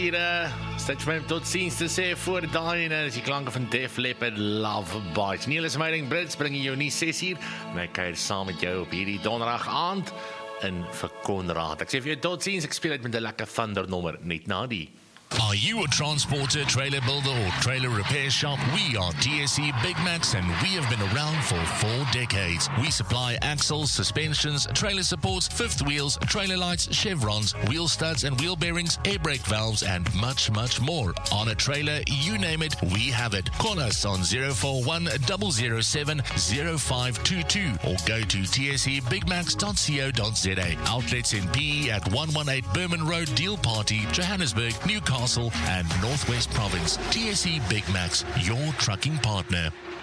Hier sit my tot ziens te sê voor daai en is die klanke van Def Leppard Love Bites. Neil is my ding Brits bring jou nie 6 uur, maar ek kuier saam met jou op hierdie donderdag aand in vir Konrad. Ek sê vir jou tot ziens, ek speel uit met 'n lekker thunder nommer net na die. Are you a transporter, trailer builder or trailer repair shop? We are TSE Big Max and we have been around for 4 decades. We supply axles, suspensions, trailer supports, fifth wheels, trailer lights, chevrons, wheel studs and wheel bearings, air brake valves and much, much more. On a trailer, you name it, we have it. Call us on 041 007 0522 or go to tsebigmax.co.za. Outlets in PE at 118 Berman Road, Deal Party, Johannesburg, Newcastle and Northwest Province. TSE Big Max, your trucking partner.